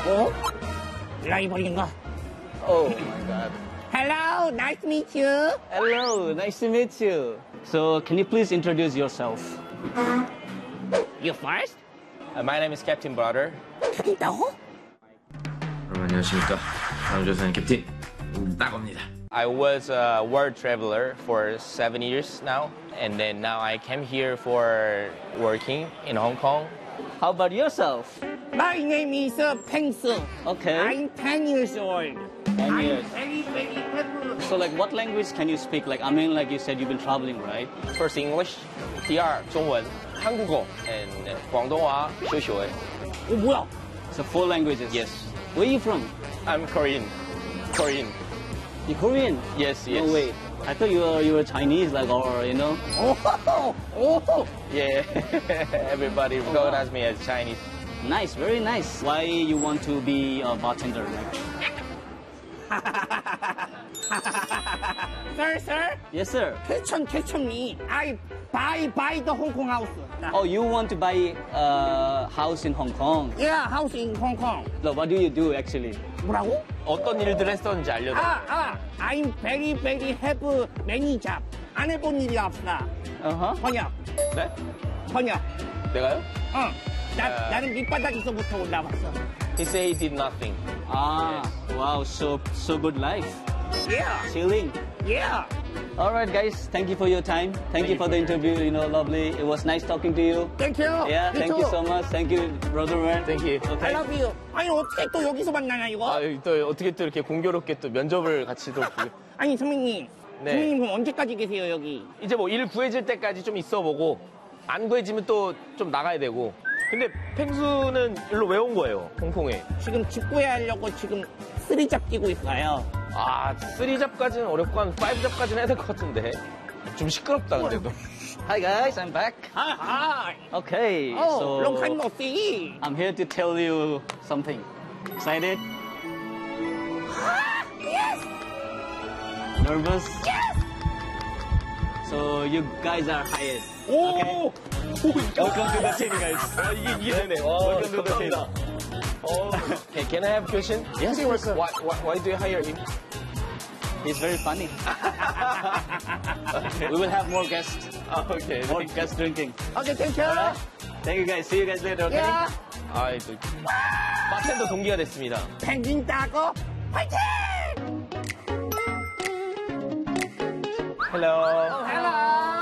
어? 라이벌인가? Oh my god. Hello, nice to meet you. Hello, nice to meet you. So, can you please introduce yourself? You first? My name is Captain Brother. 저기 있다고? 여러분 안녕하십니까. 남조선 캡틴 따겁니다. I was a world traveler for 7 years now, and then now I came here for working in Hong Kong. How about yourself? My name is Peng Su. Okay. I'm 10 years old. 10 years. I'm very happy. So, like, what language can you speak? Like, I mean, like you said, you've been traveling, right? First English, 第二中文, 한국어, and 广东话少少. 뭐야? So, 4 languages. Yes. Where are you from? I'm Korean. Korean. You Korean? Yes, yes. No way. I thought you were Chinese, like, or, you know? Oh. Yeah. Everybody recognize me as Chinese. Nice, very nice. Why you want to be a bartender? Like? Sir? Yes, sir. Question me. I buy the Hong Kong house. Oh, you want to buy a house in Hong Kong? Yeah, house in Hong Kong. So what do you do, actually? 뭐라고? 어떤 일들 했었는지 알려줘. I'm very have many job. 안 해본 일이 없다. Uh-huh. 번역. 네? 번역. 내가요? 나는 밑바닥에서부터 올라왔어. He said he did nothing. Ah, wow, so good life. Yeah. Chilling. Yeah. All right, guys, thank you for your time. Thank you for the interview, lovely. It was nice talking to you. Thank you. Yeah, Me thank too. you so much. Thank you, brother man. Thank you. I Okay. love you. 아니 어떻게 또 여기서 만나냐 이거? 또 어떻게 또 이렇게 공교롭게 또 면접을 같이 또 아니 선배님. 네. 선배님 그럼 언제까지 계세요 여기? 이제 뭐 일 구해질 때까지 좀 있어보고 안 구해지면 또 좀 나가야 되고. 근데 펭수는 일로 왜 온 거예요? 홍콩에. 지금 집 구해하려고 지금 쓰리잡 끼고 있어요. 아, 3잡까지는 어렵고 한 5잡까지는 해야 될 것 같은데. 좀 시끄럽다 근데도. Hi, guys, I'm back. Hi. Okay, Oh, so long time no see. I'm here to tell you something. Excited? Yes. Nervous? Yes. So you guys are hired. 오! Welcome to the team, guys. 이게 되네. Welcome to the team. Okay, can I have a question? Yes, of course, sir. Why do you hire him? He's very funny. We will have more guests. Okay. More guests drinking. Okay, thank you. Alright. Thank you, guys. See you guys later, okay? Yeah. 아, 또 바텐더 동기가 됐습니다. 펭귄 따고 화이팅! Hello. Oh,